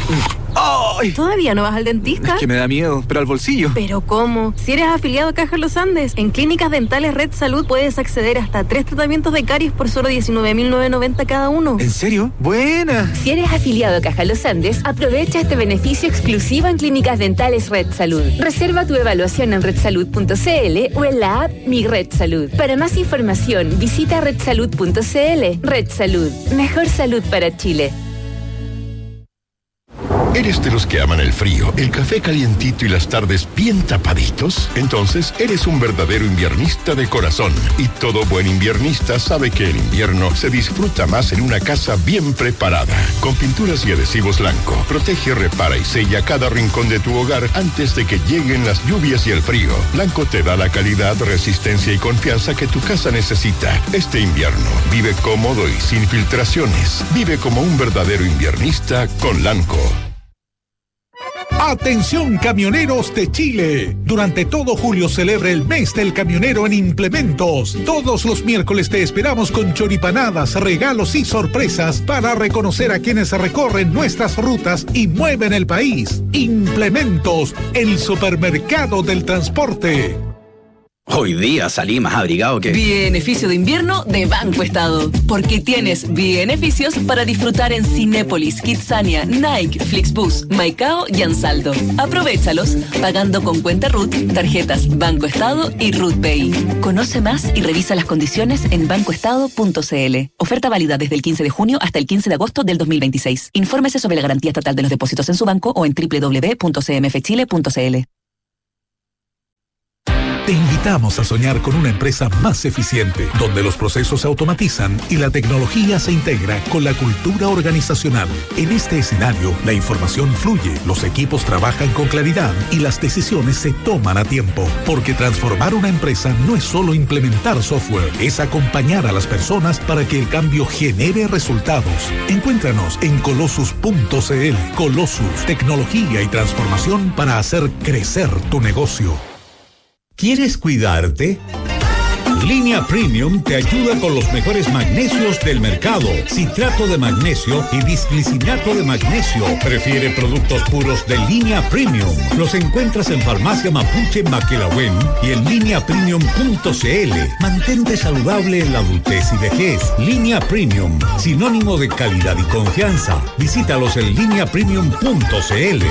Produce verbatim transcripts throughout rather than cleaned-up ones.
¡Ay! ¿Todavía no vas al dentista? Es que me da miedo, pero al bolsillo. ¿Pero cómo? Si eres afiliado a Caja Los Andes, en Clínicas Dentales Red Salud puedes acceder hasta tres tratamientos de caries por solo diecinueve mil novecientos noventa cada uno. ¿En serio? ¡Buena! Si eres afiliado a Caja Los Andes, aprovecha este beneficio exclusivo en Clínicas Dentales Red Salud. Reserva tu evaluación en red salud punto c l o en la app Mi Red Salud. Para más información, visita red salud punto c l. Red Salud. Mejor salud para Chile. ¿Eres de los que aman el frío, el café calientito y las tardes bien tapaditos? Entonces, eres un verdadero inviernista de corazón. Y todo buen inviernista sabe que el invierno se disfruta más en una casa bien preparada. Con pinturas y adhesivos Lanco, protege, repara y sella cada rincón de tu hogar antes de que lleguen las lluvias y el frío. Lanco te da la calidad, resistencia y confianza que tu casa necesita. Este invierno, vive cómodo y sin filtraciones. Vive como un verdadero inviernista con Lanco. Atención camioneros de Chile. Durante todo julio celebra el mes del camionero en Implementos. Todos los miércoles te esperamos con choripanadas, regalos y sorpresas para reconocer a quienes recorren nuestras rutas y mueven el país. Implementos, el supermercado del transporte. Hoy día salí más abrigado que... Beneficio de invierno de Banco Estado. Porque tienes beneficios para disfrutar en Cinépolis, Kidzania, Nike, Flixbus, Maicao y Ansaldo. Aprovéchalos pagando con cuenta R U T, tarjetas Banco Estado y R U T Pay. Conoce más y revisa las condiciones en banco estado punto c l. Oferta válida desde el quince de junio hasta el quince de agosto del dos mil veintiséis. Infórmese sobre la garantía estatal de los depósitos en su banco o en doble u doble u doble u punto c m f chile punto c l. Te invitamos a soñar con una empresa más eficiente, donde los procesos se automatizan y la tecnología se integra con la cultura organizacional. En este escenario, la información fluye, los equipos trabajan con claridad y las decisiones se toman a tiempo. Porque transformar una empresa no es solo implementar software, es acompañar a las personas para que el cambio genere resultados. Encuéntranos en colossus punto c l. Colossus, tecnología y transformación para hacer crecer tu negocio. ¿Quieres cuidarte? Línea Premium te ayuda con los mejores magnesios del mercado. Citrato de magnesio y bisglicinato de magnesio. Prefiere productos puros de Línea Premium. Los encuentras en Farmacia Mapuche Maquelahuen y en línea premium punto c l. Mantente saludable en la adultez y vejez. Línea Premium, sinónimo de calidad y confianza. Visítalos en línea premium punto c l.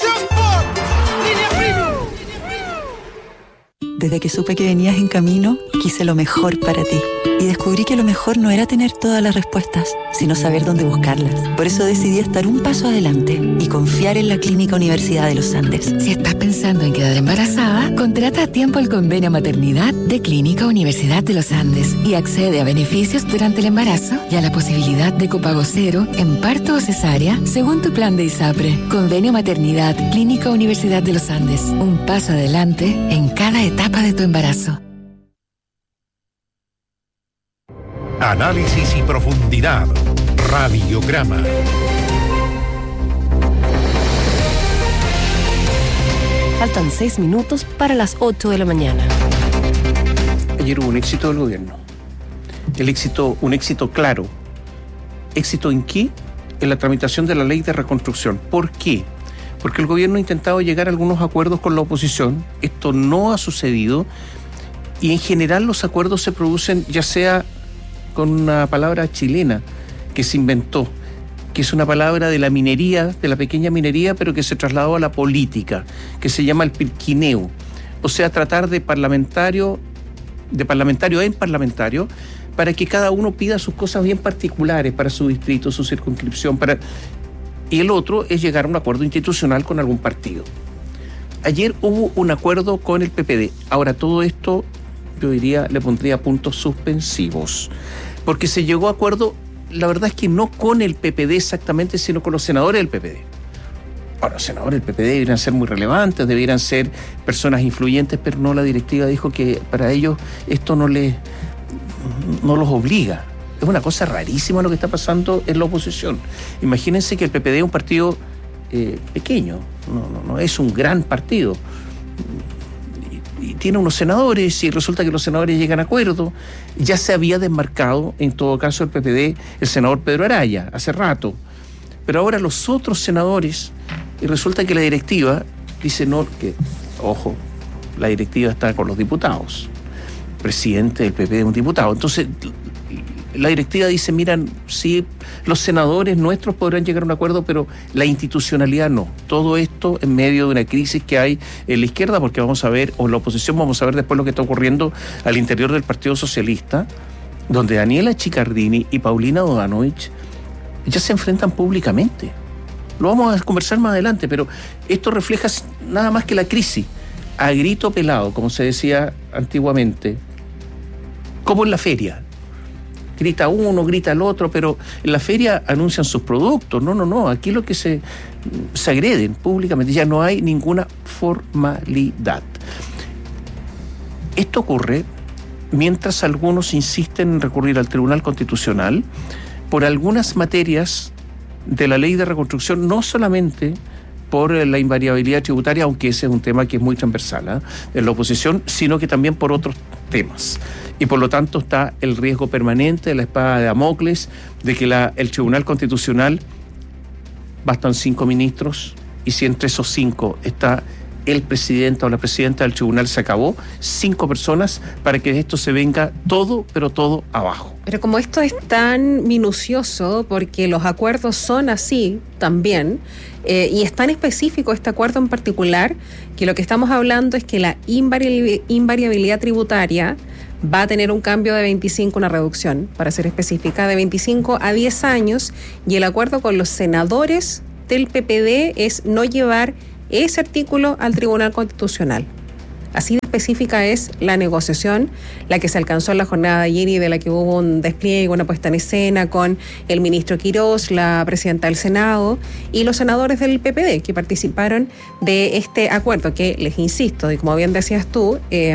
Desde que supe que venías en camino, quise lo mejor para ti. Y descubrí que lo mejor no era tener todas las respuestas, sino saber dónde buscarlas. Por eso decidí estar un paso adelante y confiar en la Clínica Universidad de los Andes. Si estás pensando en quedar embarazada, contrata a tiempo el convenio maternidad de Clínica Universidad de los Andes y accede a beneficios durante el embarazo y a la posibilidad de copago cero en parto o cesárea según tu plan de ISAPRE. Convenio maternidad Clínica Universidad de los Andes. Un paso adelante en cada etapa de tu embarazo. Análisis y profundidad. Radiograma. Faltan seis minutos para las ocho de la mañana. Ayer hubo un éxito del gobierno. El éxito, un éxito claro. ¿Éxito en qué? En la tramitación de la ley de reconstrucción. ¿Por qué? Porque el gobierno ha intentado llegar a algunos acuerdos con la oposición. Esto no ha sucedido. Y en general los acuerdos se producen ya sea con una palabra chilena que se inventó, que es una palabra de la minería, de la pequeña minería, pero que se trasladó a la política, que se llama el pirquineo. O sea, tratar de parlamentario, de parlamentario en parlamentario, para que cada uno pida sus cosas bien particulares para su distrito, su circunscripción, para... y el otro es llegar a un acuerdo institucional con algún partido. Ayer hubo un acuerdo con el P P D. Ahora, todo esto, yo diría, le pondría puntos suspensivos, porque se llegó a acuerdo, la verdad es que no con el P P D exactamente, sino con los senadores del P P D. Bueno, los senadores del P P D deberían ser muy relevantes, deberían ser personas influyentes, pero no, la directiva dijo que para ellos esto no les, no los obliga. Es una cosa rarísima lo que está pasando en la oposición. Imagínense que el P P D es un partido eh, pequeño, no, no, no es un gran partido. Y tiene unos senadores y resulta que los senadores llegan a acuerdo. Ya se había desmarcado, en todo caso, el P P D, el senador Pedro Araya, hace rato. Pero ahora los otros senadores, y resulta que la directiva dice no, que, ojo, la directiva está con los diputados. Presidente del P P D es un diputado. Entonces, la directiva dice, miran, sí, los senadores nuestros podrán llegar a un acuerdo, pero la institucionalidad no. Todo esto en medio de una crisis que hay en la izquierda, porque vamos a ver, o en la oposición vamos a ver después lo que está ocurriendo al interior del Partido Socialista, donde Daniela Chiccardini y Paulina Bodanovich ya se enfrentan públicamente. Lo vamos a conversar más adelante, pero esto refleja nada más que la crisis. A grito pelado, como se decía antiguamente, como en la feria. Grita uno, grita el otro, pero en la feria anuncian sus productos. No, no, no. Aquí lo que se, se agreden públicamente, ya no hay ninguna formalidad. Esto ocurre mientras algunos insisten en recurrir al Tribunal Constitucional por algunas materias de la Ley de Reconstrucción, no solamente por la invariabilidad tributaria, aunque ese es un tema que es muy transversal, ¿eh? en la oposición, sino que también por otros temas. Y por lo tanto está el riesgo permanente de la espada de Damocles, de que la, el Tribunal Constitucional, bastan cinco ministros, y si entre esos cinco está el presidente o la presidenta del tribunal, se acabó, cinco personas, para que de esto se venga todo, pero todo abajo. Pero como esto es tan minucioso, porque los acuerdos son así también, eh, y es tan específico este acuerdo en particular, que lo que estamos hablando es que la invariabilidad, invariabilidad tributaria va a tener un cambio de veinticinco, una reducción, para ser específica, de veinticinco a diez años, y el acuerdo con los senadores del P P D es no llevar ese artículo al Tribunal Constitucional. Así de específica es la negociación, la que se alcanzó en la jornada de ayer y de la que hubo un despliegue, una puesta en escena con el ministro Quirós, la presidenta del Senado y los senadores del P P D que participaron de este acuerdo que, les insisto, y como bien decías tú, eh,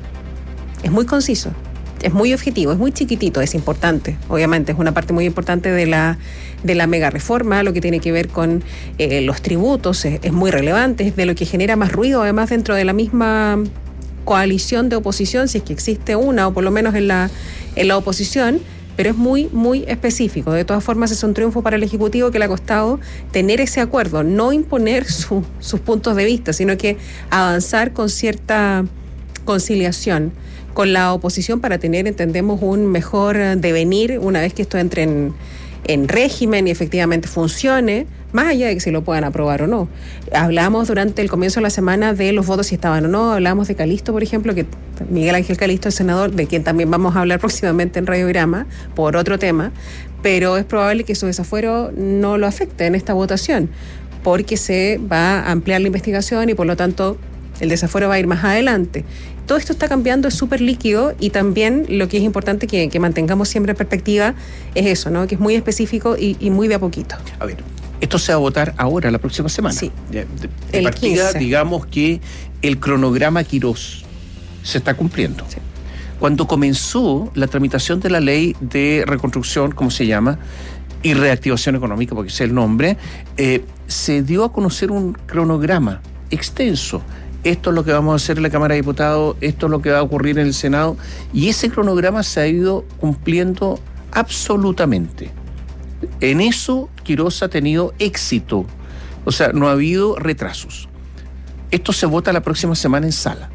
es muy conciso, es muy objetivo, es muy chiquitito, es importante, obviamente, es una parte muy importante de la de la mega reforma, lo que tiene que ver con eh, los tributos, es, es muy relevante, es de lo que genera más ruido, además, dentro de la misma coalición de oposición, si es que existe una, o por lo menos en la, en la oposición, pero es muy, muy específico. De todas formas, es un triunfo para el Ejecutivo que le ha costado tener ese acuerdo, no imponer su, sus puntos de vista, sino que avanzar con cierta conciliación con la oposición para tener, entendemos, un mejor devenir una vez que esto entre en, en régimen y efectivamente funcione, más allá de que se lo puedan aprobar o no. Hablamos durante el comienzo de la semana de los votos si estaban o no, hablamos de Calisto, por ejemplo, que Miguel Ángel Calisto, el senador, de quien también vamos a hablar próximamente en Radiograma, por otro tema, pero es probable que su desafuero no lo afecte en esta votación, porque se va a ampliar la investigación y por lo tanto el desafuero va a ir más adelante. Todo esto está cambiando, es súper líquido, y también lo que es importante que, que mantengamos siempre en perspectiva es eso, ¿no? Que es muy específico y, y muy de a poquito. A ver, esto se va a votar ahora, la próxima semana. Sí. De, de, de partida, quince. Digamos que el cronograma Quirós se está cumpliendo. Sí. Cuando comenzó la tramitación de la ley de reconstrucción, ¿cómo se llama?, y reactivación económica, porque ese es el nombre, eh, se dio a conocer un cronograma extenso. Esto es lo que vamos a hacer en la Cámara de Diputados, esto es lo que va a ocurrir en el Senado, y ese cronograma se ha ido cumpliendo absolutamente. En eso Quirós ha tenido éxito, o sea, no ha habido retrasos. Esto se vota la próxima semana en sala,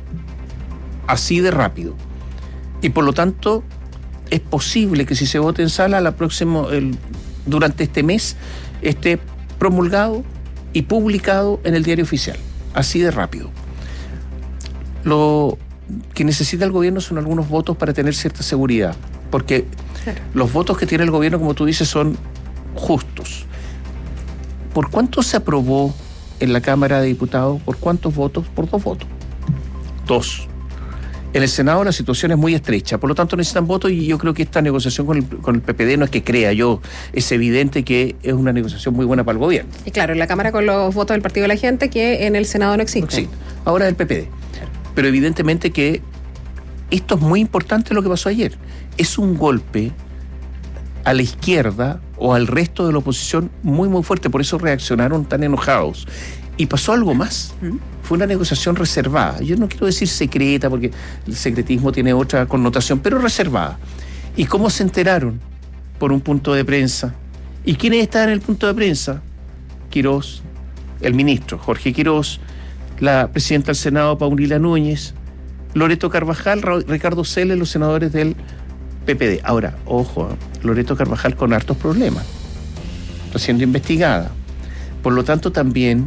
así de rápido, y por lo tanto es posible que si se vote en sala, la próxima, el, durante este mes esté promulgado y publicado en el Diario Oficial, así de rápido. Lo que necesita el gobierno son algunos votos para tener cierta seguridad, porque claro, los votos que tiene el gobierno, como tú dices, son justos. ¿Por cuánto se aprobó en la Cámara de Diputados? ¿Por cuántos votos? Por dos votos. Dos. En el Senado la situación es muy estrecha, por lo tanto necesitan votos, y yo creo que esta negociación con el, con el P P D no es que crea yo, es evidente que es una negociación muy buena para el gobierno. Y claro, en la Cámara con los votos del Partido de la Gente, que en el Senado no existe. Sí, ahora el P P D. Pero evidentemente que esto es muy importante, lo que pasó ayer. Es un golpe a la izquierda o al resto de la oposición muy, muy fuerte, por eso reaccionaron tan enojados. Y pasó algo más. Fue una negociación reservada. Yo no quiero decir secreta, porque el secretismo tiene otra connotación, pero reservada. ¿Y cómo se enteraron? Por un punto de prensa. ¿Y quiénes estaban en el punto de prensa? Quirós, el ministro Jorge Quirós, la presidenta del Senado Paulina Núñez, Loreto Carvajal, Ricardo Celes, los senadores del P P D. Ahora, ojo, Loreto Carvajal con hartos problemas, está siendo investigada. Por lo tanto, también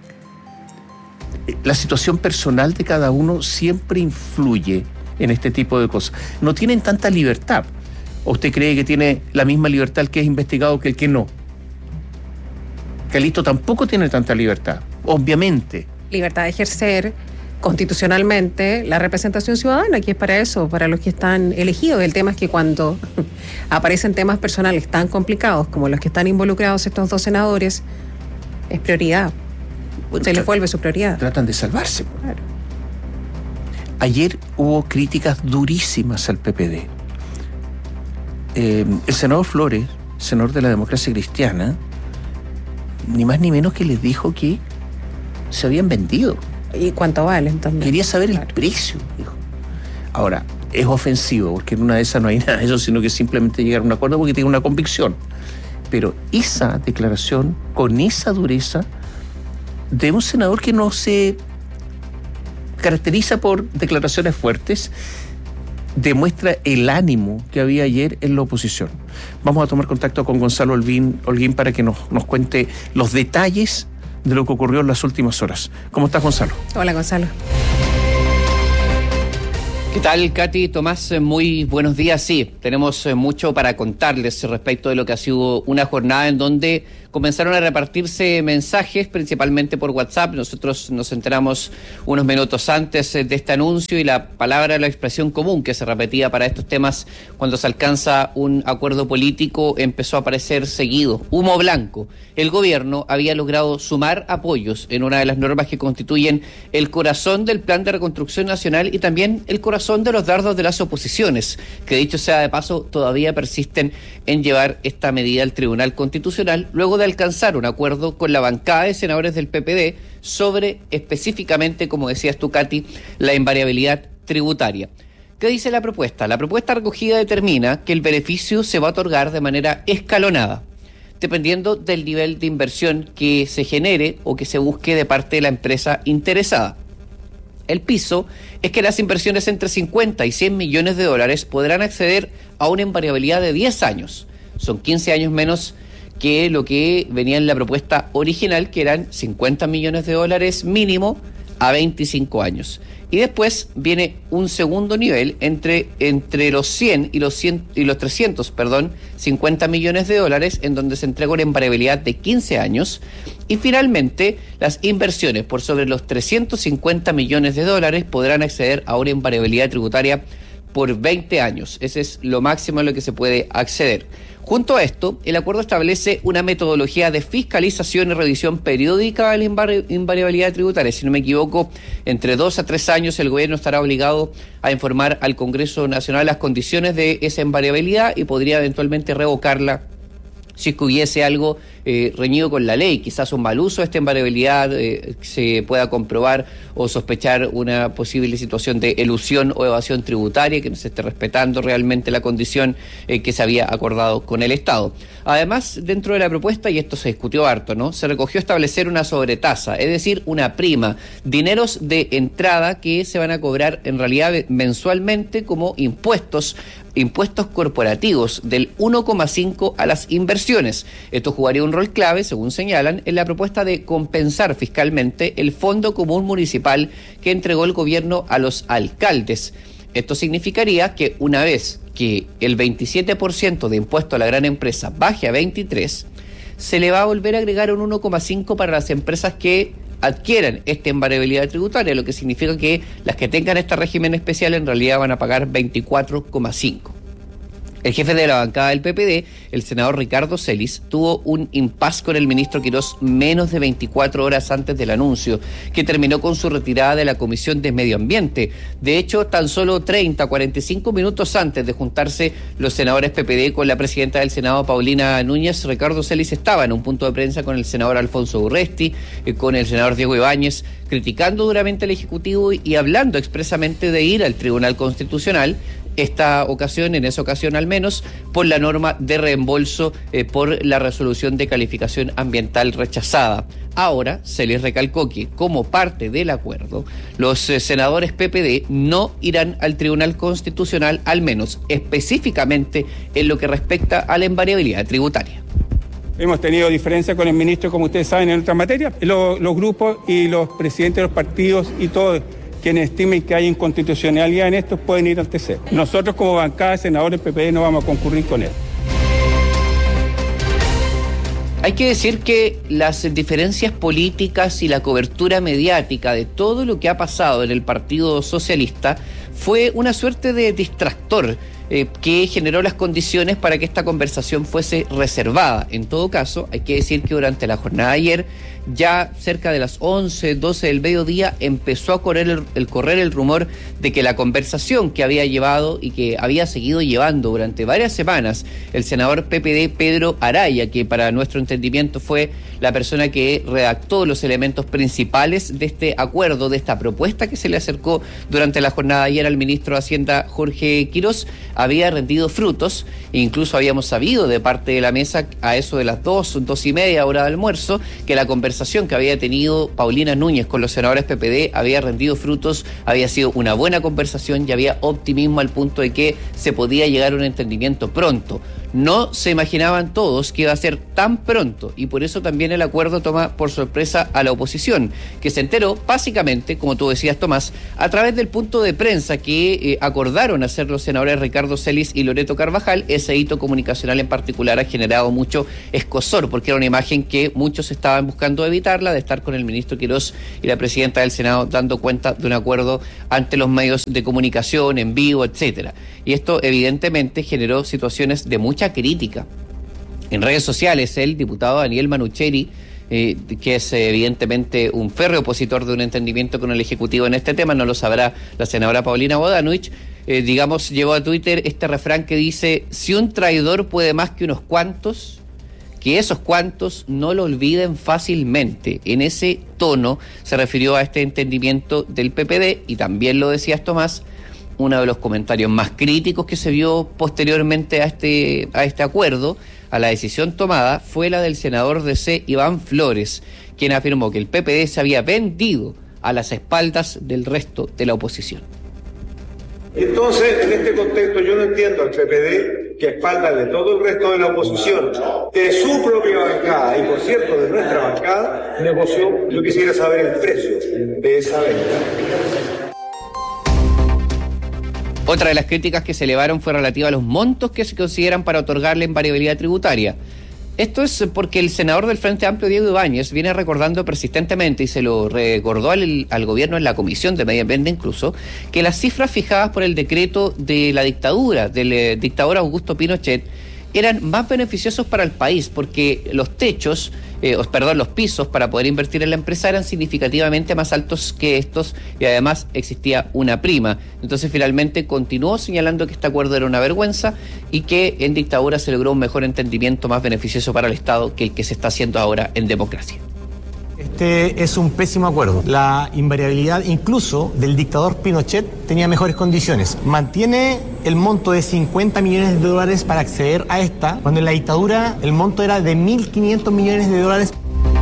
la situación personal de cada uno siempre influye en este tipo de cosas. No tienen tanta libertad. ¿O usted cree que tiene la misma libertad el que es investigado que el que no? Calixto tampoco tiene tanta libertad, obviamente. Libertad de ejercer constitucionalmente la representación ciudadana, que es para eso, para los que están elegidos. El tema es que cuando aparecen temas personales tan complicados como los que están involucrados estos dos senadores, es prioridad. Bueno, se les vuelve su prioridad. Tratan de salvarse. Claro. Ayer hubo críticas durísimas al P P D. Eh, el senador Flores, senador de la Democracia Cristiana, ni más ni menos que les dijo que se habían vendido. ¿Y cuánto valen también? Quería saber claro. el precio, dijo. Ahora, es ofensivo, porque en una de esas no hay nada de eso, sino que simplemente llegar a un acuerdo porque tiene una convicción. Pero esa declaración, con esa dureza, de un senador que no se caracteriza por declaraciones fuertes, demuestra el ánimo que había ayer en la oposición. Vamos a tomar contacto con Gonzalo Holguín, Holguín para que nos, nos cuente los detalles de lo que ocurrió en las últimas horas. ¿Cómo estás, Gonzalo? Hola, Gonzalo. ¿Qué tal, Katy? Tomás, muy buenos días. Sí, tenemos mucho para contarles respecto de lo que ha sido una jornada en donde comenzaron a repartirse mensajes, principalmente por WhatsApp. Nosotros nos enteramos unos minutos antes de este anuncio y la palabra, la expresión común que se repetía para estos temas cuando se alcanza un acuerdo político empezó a aparecer seguido. Humo blanco. El gobierno había logrado sumar apoyos en una de las normas que constituyen el corazón del Plan de Reconstrucción Nacional y también el corazón de los dardos de las oposiciones, que dicho sea de paso, todavía persisten en llevar esta medida al Tribunal Constitucional, luego de alcanzar un acuerdo con la bancada de senadores del P P D sobre específicamente, como decías tú, Katy, la invariabilidad tributaria. ¿Qué dice la propuesta? La propuesta recogida determina que el beneficio se va a otorgar de manera escalonada, dependiendo del nivel de inversión que se genere o que se busque de parte de la empresa interesada. El piso es que las inversiones entre cincuenta y cien millones de dólares podrán acceder a una invariabilidad de diez años. Son quince años menos que lo que venía en la propuesta original, que eran cincuenta millones de dólares mínimo a veinticinco años. Y después viene un segundo nivel entre, entre los cien y los, cien, y los trescientos, perdón, cincuenta millones de dólares, en donde se entrega una invariabilidad de quince años. Y finalmente, las inversiones por sobre los trescientos cincuenta millones de dólares podrán acceder a una invariabilidad tributaria por veinte años. Ese es lo máximo a lo que se puede acceder. Junto a esto, el acuerdo establece una metodología de fiscalización y revisión periódica de la invari- invariabilidad tributaria. Si no me equivoco, entre dos a tres años el gobierno estará obligado a informar al Congreso Nacional las condiciones de esa invariabilidad y podría eventualmente revocarla si es que hubiese algo eh, reñido con la ley, quizás un mal uso de esta invariabilidad, eh, se pueda comprobar o sospechar una posible situación de elusión o evasión tributaria, que no se esté respetando realmente la condición eh, que se había acordado con el Estado. Además, dentro de la propuesta, y esto se discutió harto, ¿no?, se recogió establecer una sobretasa, es decir, una prima, dineros de entrada que se van a cobrar en realidad mensualmente como impuestos impuestos corporativos del uno coma cinco a las inversiones. Esto jugaría un rol clave, según señalan, en la propuesta de compensar fiscalmente el Fondo Común Municipal que entregó el gobierno a los alcaldes. Esto significaría que una vez que el veintisiete por ciento de impuesto a la gran empresa baje a veintitrés, se le va a volver a agregar un uno coma cinco para las empresas que adquieran esta invariabilidad tributaria, lo que significa que las que tengan este régimen especial en realidad van a pagar veinticuatro coma cinco. El jefe de la bancada del P P D, el senador Ricardo Celis, tuvo un impasse con el ministro Quirós menos de veinticuatro horas antes del anuncio, que terminó con su retirada de la Comisión de Medio Ambiente. De hecho, tan solo treinta, cuarenta y cinco minutos antes de juntarse los senadores P P D con la presidenta del Senado, Paulina Núñez, Ricardo Celis estaba en un punto de prensa con el senador Alfonso Urresti, eh, con el senador Diego Ibáñez, criticando duramente al Ejecutivo y hablando expresamente de ir al Tribunal Constitucional, esta ocasión, en esa ocasión al menos, por la norma de reembolso eh, por la resolución de calificación ambiental rechazada. Ahora se les recalcó que, como parte del acuerdo, los eh, senadores P P D no irán al Tribunal Constitucional, al menos específicamente en lo que respecta a la invariabilidad tributaria. Hemos tenido diferencias con el ministro, como ustedes saben, en otras materias. Los, los grupos y los presidentes de los partidos y todos quienes estimen que hay inconstitucionalidad en esto pueden ir al T C. Nosotros, como bancada de senadores P P D, no vamos a concurrir con él. Hay que decir que las diferencias políticas y la cobertura mediática de todo lo que ha pasado en el Partido Socialista fue una suerte de distractor eh, que generó las condiciones para que esta conversación fuese reservada. En todo caso, hay que decir que durante la jornada de ayer, ya cerca de las once, doce del mediodía, empezó a correr el, el correr el rumor de que la conversación que había llevado y que había seguido llevando durante varias semanas el senador P P D Pedro Araya, que para nuestro entendimiento fue la persona que redactó los elementos principales de este acuerdo, de esta propuesta que se le acercó durante la jornada de ayer al ministro de Hacienda Jorge Quirós, había rendido frutos. Incluso habíamos sabido de parte de la mesa a eso de las dos, dos y media hora de almuerzo, que la conversación que había tenido Paulina Núñez con los senadores P P D había rendido frutos, había sido una buena conversación y había optimismo al punto de que se podía llegar a un entendimiento pronto. No se imaginaban todos que iba a ser tan pronto, y por eso también el acuerdo toma por sorpresa a la oposición, que se enteró básicamente, como tú decías, Tomás, a través del punto de prensa que eh, acordaron hacer los senadores Ricardo Celis y Loreto Carvajal. Ese hito comunicacional en particular ha generado mucho escozor, porque era una imagen que muchos estaban buscando evitarla, de estar con el ministro Quirós y la presidenta del Senado dando cuenta de un acuerdo ante los medios de comunicación, en vivo, etcétera. Y esto evidentemente generó situaciones de mucha crítica. En redes sociales, el diputado Daniel Manucheri, eh, que es eh, evidentemente un férreo opositor de un entendimiento con el Ejecutivo en este tema, no lo sabrá la senadora Paulina Bodanovich, eh, digamos, llevó a Twitter este refrán que dice: si un traidor puede más que unos cuantos, que esos cuantos no lo olviden fácilmente. En ese tono se refirió a este entendimiento del P P D, y también lo decías, Tomás, uno de los comentarios más críticos que se vio posteriormente a este, a este acuerdo, a la decisión tomada, fue la del senador D C Iván Flores, quien afirmó que el P P D se había vendido a las espaldas del resto de la oposición. Entonces, en este contexto, yo no entiendo al P P D, que a espaldas de todo el resto de la oposición, de su propia bancada y, por cierto, de nuestra bancada, negoció. Yo quisiera saber el precio de esa venta. Otra de las críticas que se elevaron fue relativa a los montos que se consideran para otorgar la invariabilidad tributaria. Esto es porque el senador del Frente Amplio, Diego Ibáñez, viene recordando persistentemente, y se lo recordó al, al gobierno en la Comisión de Medio Ambiente incluso, que las cifras fijadas por el decreto de la dictadura, del eh, dictador Augusto Pinochet, eran más beneficiosos para el país, porque los techos, eh, perdón, los pisos para poder invertir en la empresa eran significativamente más altos que estos, y además existía una prima. Entonces finalmente continuó señalando que este acuerdo era una vergüenza y que en dictadura se logró un mejor entendimiento más beneficioso para el Estado que el que se está haciendo ahora en democracia. Este es un pésimo acuerdo. La invariabilidad incluso del dictador Pinochet tenía mejores condiciones. Mantiene el monto de cincuenta millones de dólares para acceder a esta, cuando en la dictadura el monto era de mil quinientos millones de dólares.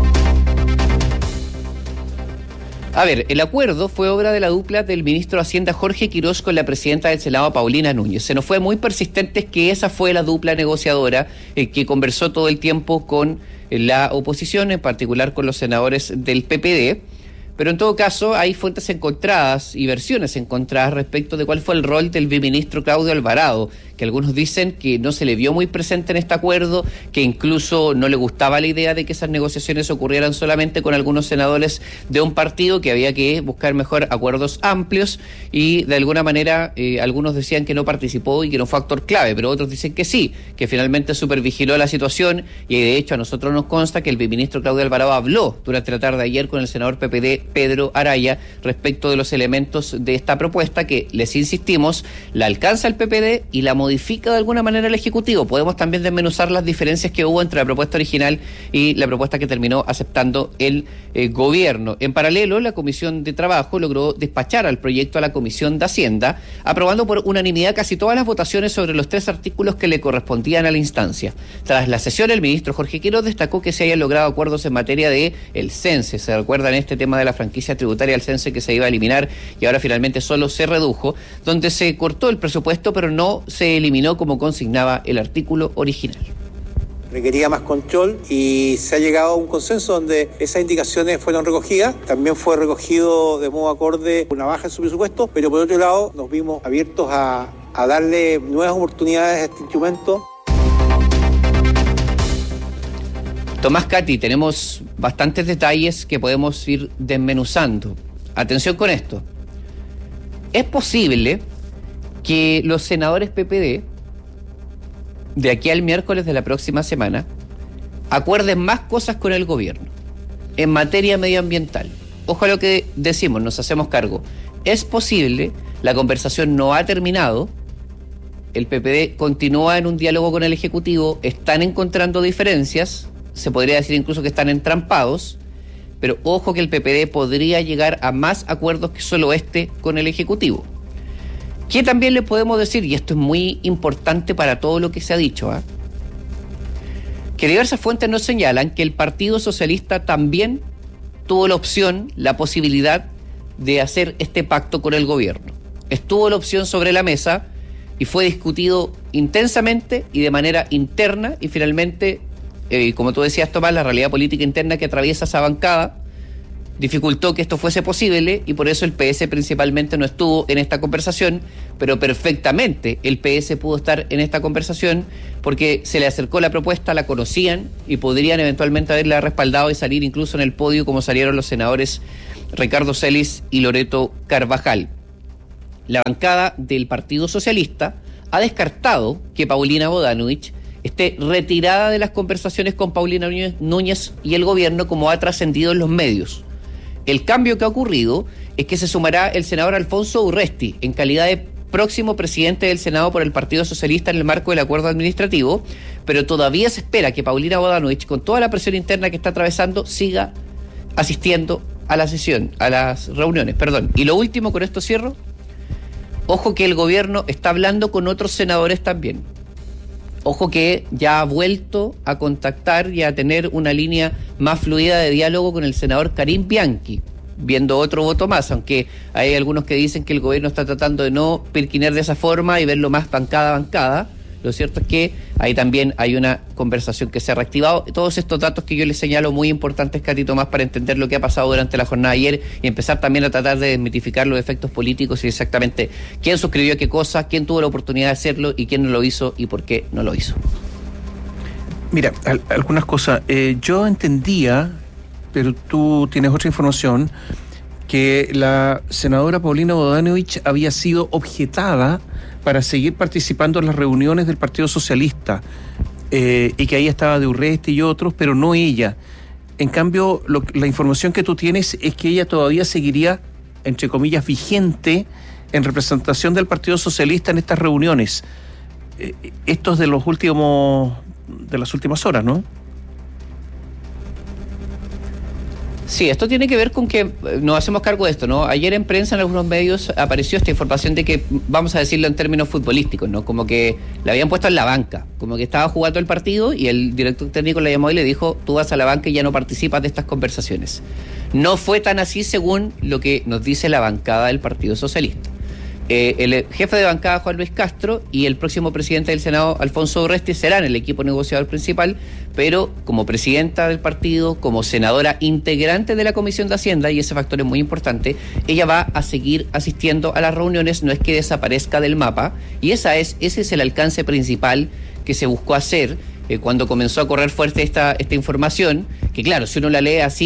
A ver, el acuerdo fue obra de la dupla del ministro de Hacienda Jorge Quirós con la presidenta del Senado Paulina Núñez. Se nos fue muy persistente que esa fue la dupla negociadora eh, que conversó todo el tiempo con eh, la oposición, en particular con los senadores del P P D. Pero en todo caso hay fuentes encontradas y versiones encontradas respecto de cuál fue el rol del viceministro Claudio Alvarado, que algunos dicen que no se le vio muy presente en este acuerdo, que incluso no le gustaba la idea de que esas negociaciones ocurrieran solamente con algunos senadores de un partido, que había que buscar mejor acuerdos amplios, y de alguna manera eh, algunos decían que no participó y que no fue actor clave, pero otros dicen que sí, que finalmente supervigiló la situación, y de hecho a nosotros nos consta que el viceministro Claudio Alvarado habló durante la tarde de ayer con el senador P P D Pedro Araya respecto de los elementos de esta propuesta que, les insistimos, la alcanza el P P D y la modifica de alguna manera el Ejecutivo. Podemos también desmenuzar las diferencias que hubo entre la propuesta original y la propuesta que terminó aceptando el eh, gobierno. En paralelo, la Comisión de Trabajo logró despachar al proyecto a la Comisión de Hacienda, aprobando por unanimidad casi todas las votaciones sobre los tres artículos que le correspondían a la instancia. Tras la sesión, el ministro Jorge Quiroz destacó que se hayan logrado acuerdos en materia de el CENSE. Se recuerdan este tema de la franquicia tributaria del CENSE que se iba a eliminar y ahora finalmente solo se redujo, donde se cortó el presupuesto pero no se eliminó como consignaba el artículo original. Requería más control y se ha llegado a un consenso donde esas indicaciones fueron recogidas. También fue recogido de modo acorde una baja en su presupuesto, pero por otro lado nos vimos abiertos a, a darle nuevas oportunidades a este instrumento. Tomás, Katy, tenemos bastantes detalles que podemos ir desmenuzando. Atención con esto. Es posible que los senadores P P D de aquí al miércoles de la próxima semana acuerden más cosas con el gobierno en materia medioambiental. Ojo a lo que decimos, nos hacemos cargo. Es posible, la conversación no ha terminado, el P P D continúa en un diálogo con el Ejecutivo, están encontrando diferencias, se podría decir incluso que están entrampados, pero ojo que el P P D podría llegar a más acuerdos que solo este con el Ejecutivo. ¿Qué también le podemos decir? Y esto es muy importante para todo lo que se ha dicho, ¿eh? que diversas fuentes nos señalan que el Partido Socialista también tuvo la opción, la posibilidad de hacer este pacto con el gobierno. Estuvo la opción sobre la mesa y fue discutido intensamente y de manera interna y finalmente, eh, como tú decías, Tomás, la realidad política interna que atraviesa esa bancada dificultó que esto fuese posible y por eso el P S principalmente no estuvo en esta conversación, pero perfectamente el P S pudo estar en esta conversación porque se le acercó la propuesta, la conocían y podrían eventualmente haberla respaldado y salir incluso en el podio como salieron los senadores Ricardo Celis y Loreto Carvajal. La bancada del Partido Socialista ha descartado que Paulina Bodanovich esté retirada de las conversaciones con Paulina Núñez y el gobierno como ha trascendido en los medios. El cambio que ha ocurrido es que se sumará el senador Alfonso Urresti en calidad de próximo presidente del Senado por el Partido Socialista en el marco del acuerdo administrativo, pero todavía se espera que Paulina Bodanovich, con toda la presión interna que está atravesando, siga asistiendo a la sesión, a las reuniones, perdón. Y lo último, con esto cierro, ojo que el gobierno está hablando con otros senadores también. Ojo que ya ha vuelto a contactar y a tener una línea más fluida de diálogo con el senador Karim Bianchi, viendo otro voto más, aunque hay algunos que dicen que el gobierno está tratando de no pirquinear de esa forma y verlo más bancada a bancada. Lo cierto es que ahí también hay una conversación que se ha reactivado. Todos estos datos que yo les señalo muy importantes, Katy Tomás, para entender lo que ha pasado durante la jornada de ayer y empezar también a tratar de desmitificar los efectos políticos y exactamente quién suscribió qué cosa, quién tuvo la oportunidad de hacerlo y quién no lo hizo y por qué no lo hizo. Mira, al, algunas cosas. Eh, yo entendía, pero tú tienes otra información, que la senadora Paulina Bodanovich había sido objetada para seguir participando en las reuniones del Partido Socialista eh, y que ahí estaba de Urresti y otros, pero no ella. En cambio, lo, la información que tú tienes es que ella todavía seguiría, entre comillas, vigente en representación del Partido Socialista en estas reuniones. Eh, esto es de los últimos, de las últimas horas, ¿no? Sí, esto tiene que ver con que nos hacemos cargo de esto, ¿no? Ayer en prensa, en algunos medios, apareció esta información de que, vamos a decirlo en términos futbolísticos, ¿no? Como que la habían puesto en la banca, como que estaba jugando el partido y el director técnico la llamó y le dijo, tú vas a la banca y ya no participas de estas conversaciones. No fue tan así según lo que nos dice la bancada del Partido Socialista. Eh, el jefe de bancada, Juan Luis Castro, y el próximo presidente del Senado, Alfonso Urresti, serán el equipo negociador principal, pero como presidenta del partido, como senadora integrante de la Comisión de Hacienda, y ese factor es muy importante, ella va a seguir asistiendo a las reuniones, no es que desaparezca del mapa, y esa es, ese es el alcance principal que se buscó hacer eh, cuando comenzó a correr fuerte esta, esta información, que claro, si uno la lee así,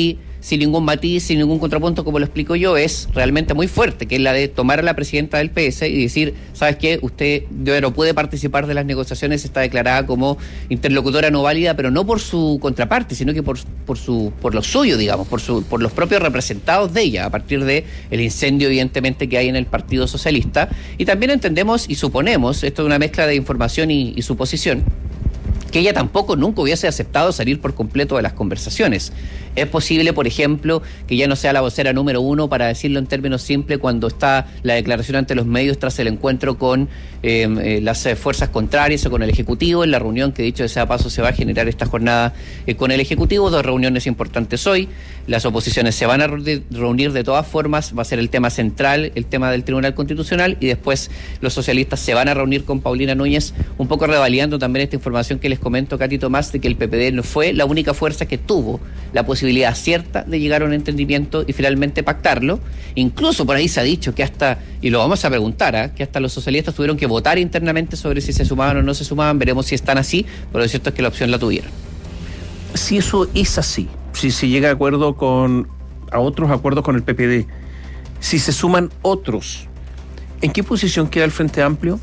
sin ningún matiz, sin ningún contrapunto, como lo explico yo, es realmente muy fuerte, que es la de tomar a la presidenta del P S y decir, ¿sabes qué? Usted no puede participar de las negociaciones, está declarada como interlocutora no válida, pero no por su contraparte, sino que por, por su por lo suyo, digamos, por su por los propios representados de ella, a partir de el incendio, evidentemente, que hay en el Partido Socialista. Y también entendemos y suponemos, esto es una mezcla de información y, y suposición, que ella tampoco nunca hubiese aceptado salir por completo de las conversaciones. Es posible, por ejemplo, que ya no sea la vocera número uno, para decirlo en términos simples, cuando está la declaración ante los medios tras el encuentro con eh, eh, las eh, fuerzas contrarias o con el Ejecutivo, en la reunión que, dicho sea paso, se va a generar esta jornada eh, con el Ejecutivo. Dos reuniones importantes hoy. Las oposiciones se van a reunir de todas formas, va a ser el tema central, el tema del Tribunal Constitucional, y después los socialistas se van a reunir con Paulina Núñez, un poco revalidando también esta información que les comento, Katy Tomás, de que el P P D no fue la única fuerza que tuvo la posibilidad cierta de llegar a un entendimiento y finalmente pactarlo. Incluso por ahí se ha dicho que hasta, y lo vamos a preguntar, ¿eh? que hasta los socialistas tuvieron que votar internamente sobre si se sumaban o no se sumaban. Veremos si están así, pero lo cierto es que la opción la tuvieron. Si eso es así, si se llega a acuerdo con a otros acuerdos con el P P D, si se suman otros, ¿en qué posición queda el Frente Amplio?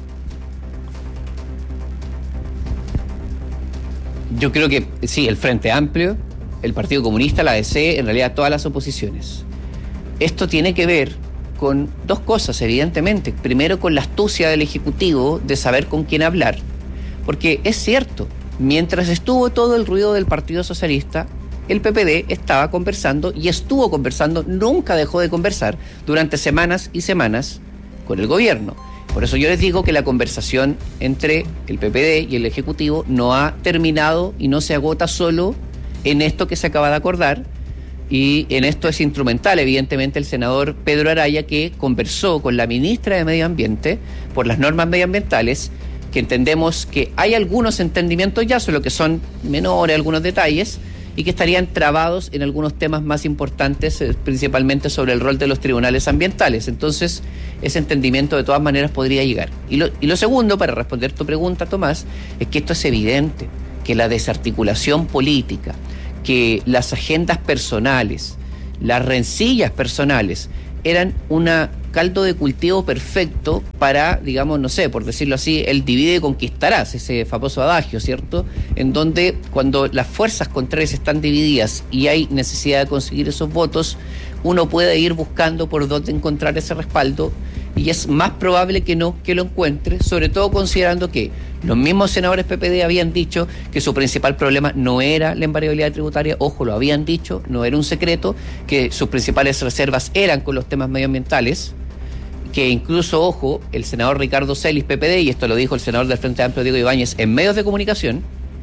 Yo creo que sí, el Frente Amplio, el Partido Comunista, la A D C, en realidad todas las oposiciones. Esto tiene que ver con dos cosas, evidentemente. Primero, con la astucia del Ejecutivo de saber con quién hablar. Porque es cierto, mientras estuvo todo el ruido del Partido Socialista, el P P D estaba conversando y estuvo conversando, nunca dejó de conversar durante semanas y semanas con el gobierno. Por eso yo les digo que la conversación entre el P P D y el Ejecutivo no ha terminado y no se agota solo en esto que se acaba de acordar, y en esto es instrumental, evidentemente, el senador Pedro Araya, que conversó con la ministra de Medio Ambiente por las normas medioambientales, que entendemos que hay algunos entendimientos ya, solo que son menores algunos detalles, y que estarían trabados en algunos temas más importantes, eh, principalmente sobre el rol de los tribunales ambientales. Entonces, ese entendimiento de todas maneras podría llegar. Y lo, y lo segundo, para responder tu pregunta, Tomás, es que esto es evidente, que la desarticulación política, que las agendas personales, las rencillas personales, eran un caldo de cultivo perfecto para, digamos, no sé, por decirlo así, el divide y conquistarás, ese famoso adagio, ¿cierto? En donde cuando las fuerzas contrarias están divididas y hay necesidad de conseguir esos votos, uno puede ir buscando por dónde encontrar ese respaldo, y es más probable que no que lo encuentre, sobre todo considerando que los mismos senadores P P D habían dicho que su principal problema no era la invariabilidad tributaria, ojo, lo habían dicho, no era un secreto, que sus principales reservas eran con los temas medioambientales, que incluso, ojo, el senador Ricardo Celis, P P D, y esto lo dijo el senador del Frente Amplio, Diego Ibáñez, en medios de comunicación,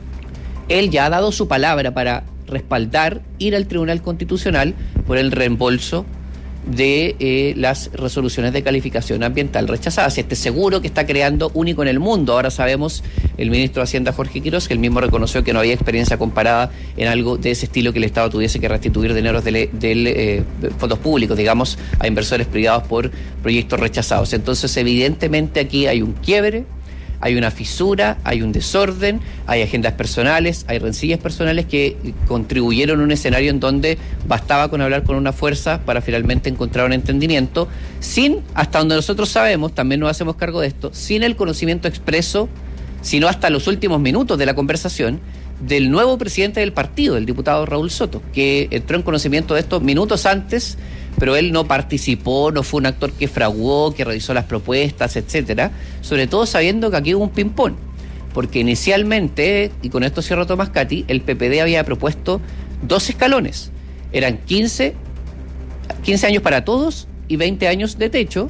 él ya ha dado su palabra para respaldar ir al Tribunal Constitucional por el reembolso de eh, las resoluciones de calificación ambiental rechazadas. Este seguro que está creando único en el mundo. Ahora sabemos, el ministro de Hacienda, Jorge Quiroz, que él mismo reconoció que no había experiencia comparada en algo de ese estilo, que el Estado tuviese que restituir dineros de, de, de, de fondos públicos, digamos, a inversores privados por proyectos rechazados. Entonces, evidentemente aquí hay un quiebre, hay una fisura, hay un desorden, hay agendas personales, hay rencillas personales que contribuyeron a un escenario en donde bastaba con hablar con una fuerza para finalmente encontrar un entendimiento, sin, hasta donde nosotros sabemos, también nos hacemos cargo de esto, sin el conocimiento expreso, sino hasta los últimos minutos de la conversación, del nuevo presidente del partido, el diputado Raúl Soto, que entró en conocimiento de esto minutos antes, pero él no participó, no fue un actor que fraguó, que revisó las propuestas, etcétera, sobre todo sabiendo que aquí hubo un ping-pong, porque inicialmente, y con esto cierro, Tomás, Katy, el P P D había propuesto dos escalones, eran quince, quince años para todos y veinte años de techo,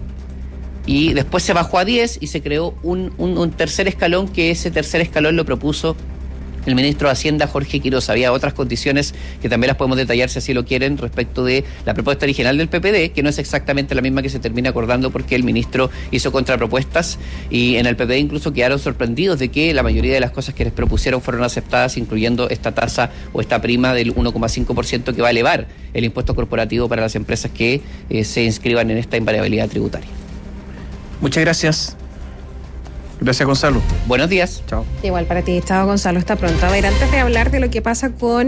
y después se bajó a diez y se creó un, un, un tercer escalón, que ese tercer escalón lo propuso el ministro de Hacienda, Jorge Quiroz. Había otras condiciones que también las podemos detallar si así lo quieren, respecto de la propuesta original del P P D, que no es exactamente la misma que se termina acordando, porque el ministro hizo contrapropuestas, y en el P P D incluso quedaron sorprendidos de que la mayoría de las cosas que les propusieron fueron aceptadas, incluyendo esta tasa o esta prima del uno coma cinco por ciento que va a elevar el impuesto corporativo para las empresas que eh, se inscriban en esta invariabilidad tributaria. Muchas gracias. Gracias, Gonzalo. Buenos días. Chao. Igual para ti, chao, Gonzalo. Está pronto. A ver, antes de hablar de lo que pasa con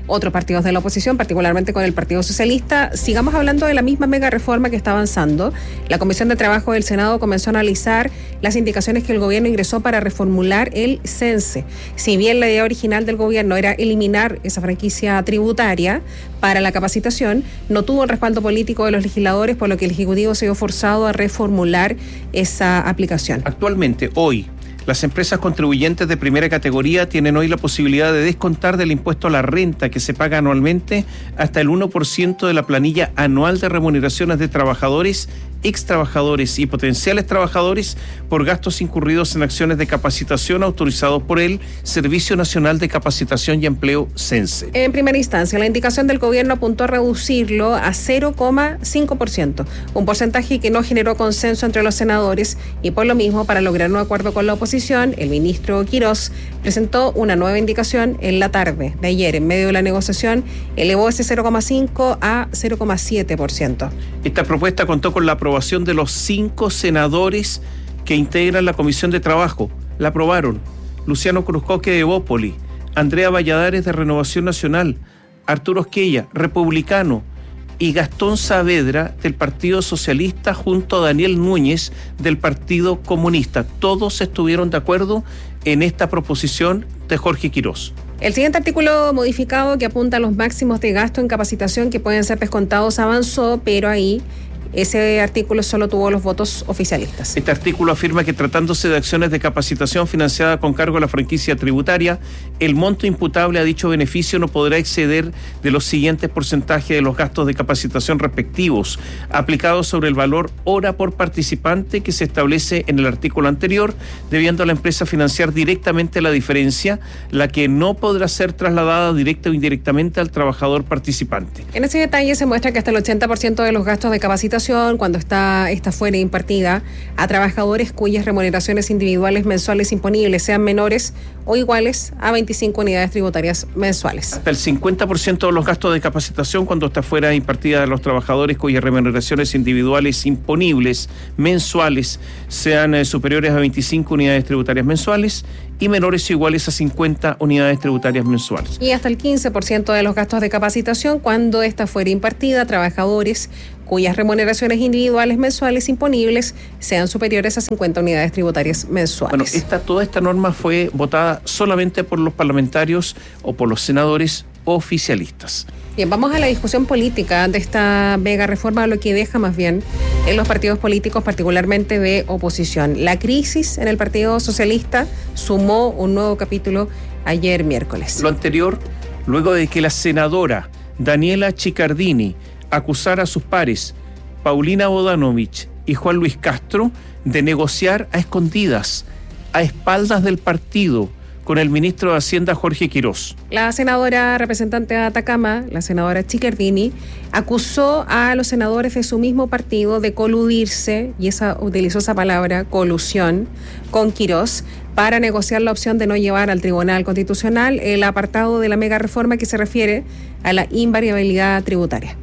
otros partidos de la oposición, particularmente con el Partido Socialista. Sigamos hablando de la misma mega reforma que está avanzando. La Comisión de Trabajo del Senado comenzó a analizar las indicaciones que el gobierno ingresó para reformular el CENSE. Si bien la idea original del gobierno era eliminar esa franquicia tributaria para la capacitación, no tuvo el respaldo político de los legisladores, por lo que el Ejecutivo se vio forzado a reformular esa aplicación. Actualmente, hoy, las empresas contribuyentes de primera categoría tienen hoy la posibilidad de descontar del impuesto a la renta que se paga anualmente hasta el uno por ciento de la planilla anual de remuneraciones de trabajadores, extrabajadores y potenciales trabajadores por gastos incurridos en acciones de capacitación autorizados por el Servicio Nacional de Capacitación y Empleo, CENSE. En primera instancia, la indicación del gobierno apuntó a reducirlo a cero coma cinco por ciento, un porcentaje que no generó consenso entre los senadores, y por lo mismo, para lograr un acuerdo con la oposición, el ministro Quirós presentó una nueva indicación en la tarde de ayer. En medio de la negociación, elevó ese cero coma cinco a cero coma siete por ciento. Esta propuesta contó con la aprobación de los cinco senadores que integran la Comisión de Trabajo. La aprobaron Luciano Cruzcoque de Bópoli, Andrea Valladares de Renovación Nacional, Arturo Esquella, Republicano, y Gastón Saavedra del Partido Socialista junto a Daniel Núñez del Partido Comunista. Todos estuvieron de acuerdo en esta proposición de Jorge Quirós. El siguiente artículo modificado, que apunta a los máximos de gasto en capacitación que pueden ser descontados, avanzó, pero ahí ese artículo solo tuvo los votos oficialistas. Este artículo afirma que, tratándose de acciones de capacitación financiada con cargo a la franquicia tributaria, el monto imputable a dicho beneficio no podrá exceder de los siguientes porcentajes de los gastos de capacitación respectivos, aplicados sobre el valor hora por participante que se establece en el artículo anterior, debiendo la empresa financiar directamente la diferencia, la que no podrá ser trasladada directa o indirectamente al trabajador participante. En ese detalle se muestra que hasta el ochenta por ciento de los gastos de capacitación, cuando está esta fuera impartida a trabajadores cuyas remuneraciones individuales mensuales imponibles sean menores o iguales a veinticinco unidades tributarias mensuales. Hasta el cincuenta por ciento de los gastos de capacitación cuando está fuera impartida a los trabajadores cuyas remuneraciones individuales imponibles mensuales sean eh, superiores a veinticinco unidades tributarias mensuales y menores o iguales a cincuenta unidades tributarias mensuales. Y hasta el quince por ciento de los gastos de capacitación cuando esta fuera impartida a trabajadores cuyas remuneraciones individuales mensuales imponibles sean superiores a cincuenta unidades tributarias mensuales. Bueno, esta, toda esta norma fue votada solamente por los parlamentarios o por los senadores oficialistas. Bien, vamos a la discusión política de esta mega reforma, lo que deja más bien en los partidos políticos, particularmente de oposición. La crisis en el Partido Socialista sumó un nuevo capítulo ayer miércoles. Lo anterior, luego de que la senadora Daniela Chiccardini acusara a sus pares, Paulina Bodanovich y Juan Luis Castro, de negociar a escondidas, a espaldas del partido, con el ministro de Hacienda Jorge Quirós. La senadora representante de Atacama, la senadora Chiccardini, acusó a los senadores de su mismo partido de coludirse, y esa utilizó esa palabra, colusión, con Quirós, para negociar la opción de no llevar al Tribunal Constitucional el apartado de la mega reforma que se refiere a la invariabilidad tributaria.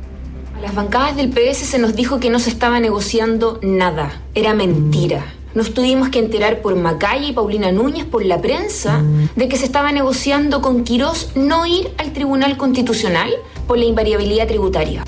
A las bancadas del P S se nos dijo que no se estaba negociando nada, era mentira. Nos tuvimos que enterar por Macaya y Paulina Núñez, por la prensa, de que se estaba negociando con Quirós no ir al Tribunal Constitucional por la invariabilidad tributaria.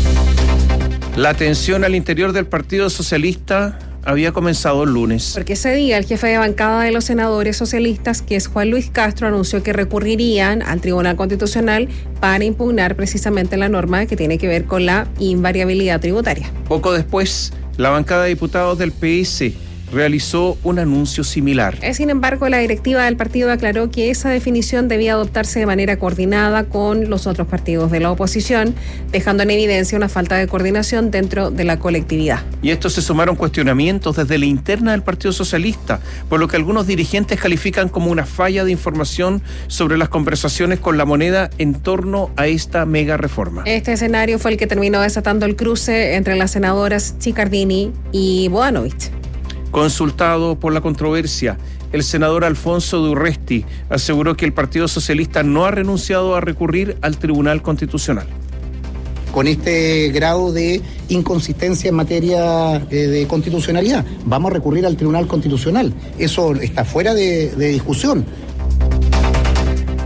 La tensión al interior del Partido Socialista había comenzado el lunes. Porque ese día el jefe de bancada de los senadores socialistas, que es Juan Luis Castro, anunció que recurrirían al Tribunal Constitucional para impugnar precisamente la norma que tiene que ver con la invariabilidad tributaria. Poco después, la bancada de diputados del P S realizó un anuncio similar. Sin embargo, la directiva del partido aclaró que esa definición debía adoptarse de manera coordinada con los otros partidos de la oposición, dejando en evidencia una falta de coordinación dentro de la colectividad. Y esto se sumaron cuestionamientos desde la interna del Partido Socialista, por lo que algunos dirigentes califican como una falla de información sobre las conversaciones con La Moneda en torno a esta mega reforma. Este escenario fue el que terminó desatando el cruce entre las senadoras Chiccardini y Bodanovich. Consultado por la controversia, el senador Alfonso de Urresti aseguró que el Partido Socialista no ha renunciado a recurrir al Tribunal Constitucional. Con este grado de inconsistencia en materia eh, de constitucionalidad, vamos a recurrir al Tribunal Constitucional. Eso está fuera de, de discusión.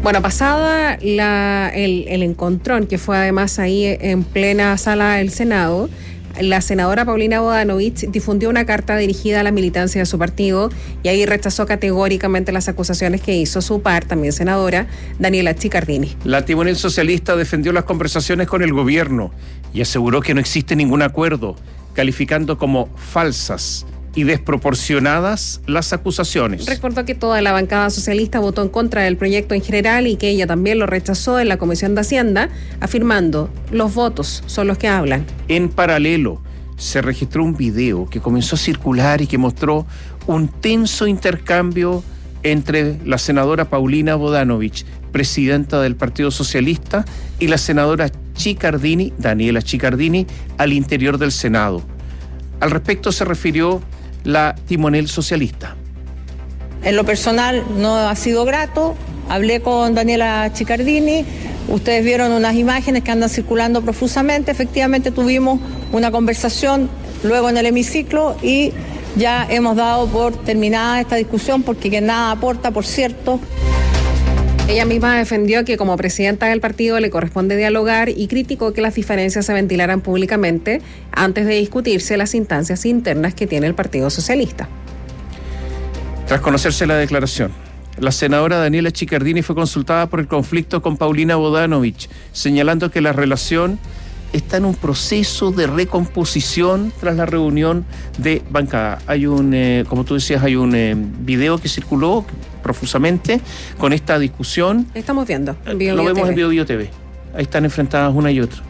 Bueno, pasada la, el, el encontrón, que fue además ahí en plena sala del Senado, la senadora Paulina Bodanovich difundió una carta dirigida a la militancia de su partido y ahí rechazó categóricamente las acusaciones que hizo su par, también senadora, Daniela Chiccardini. La timonel socialista defendió las conversaciones con el gobierno y aseguró que no existe ningún acuerdo, calificando como falsas y desproporcionadas las acusaciones. Recordó que toda la bancada socialista votó en contra del proyecto en general y que ella también lo rechazó en la Comisión de Hacienda, afirmando: los votos son los que hablan. En paralelo, se registró un video que comenzó a circular y que mostró un tenso intercambio entre la senadora Paulina Bodanovich, presidenta del Partido Socialista, y la senadora Chiccardini, Daniela Chiccardini, al interior del Senado. Al respecto se refirió la timonel socialista. En lo personal no ha sido grato. Hablé con Daniela Chiccardini. Ustedes vieron unas imágenes que andan circulando profusamente. Efectivamente tuvimos una conversación luego en el hemiciclo y ya hemos dado por terminada esta discusión porque que nada aporta, por cierto. Ella misma defendió que como presidenta del partido le corresponde dialogar y criticó que las diferencias se ventilaran públicamente antes de discutirse las instancias internas que tiene el Partido Socialista. Tras conocerse la declaración, la senadora Daniela Chiccardini fue consultada por el conflicto con Paulina Bodanovich, señalando que la relación está en un proceso de recomposición tras la reunión de bancada. Hay un, eh, como tú decías, hay un eh, video que circuló profusamente con esta discusión. Estamos viendo. En Bio, Lo Bio vemos T V. en Bio Bio T V. Ahí están enfrentadas una y otra.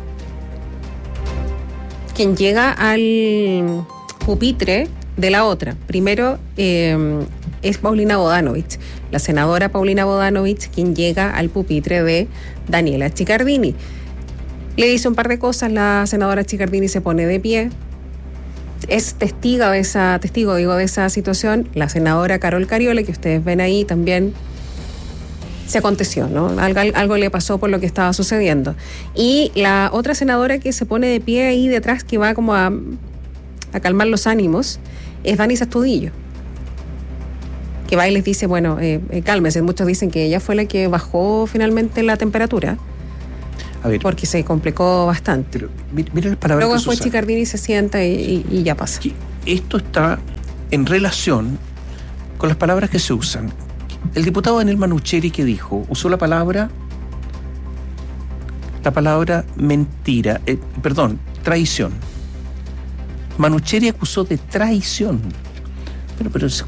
Quien llega al pupitre de la otra, primero eh, es Paulina Bodanovich, la senadora Paulina Bodanovich, quien llega al pupitre de Daniela Chiccardini. Le dice un par de cosas, la senadora Chiccardini se pone de pie. Es testigo de esa, testigo, digo, de esa situación, la senadora Carol Cariole, que ustedes ven ahí también. Se aconteció, ¿no? Algo, algo le pasó por lo que estaba sucediendo. Y la otra senadora que se pone de pie ahí detrás, que va como a, a calmar los ánimos, es Dani Sastudillo, que va y les dice, bueno, eh, eh, cálmense. Muchos dicen que ella fue la que bajó finalmente la temperatura. A ver, porque se complicó bastante. Pero mira las palabras. Luego después Chiccardini se sienta y, y, y ya pasa. Esto está en relación con las palabras que se usan. El diputado Daniel Manucheri, que dijo, usó la palabra, la palabra mentira, eh, perdón, traición. Manucheri acusó de traición. Pero, pero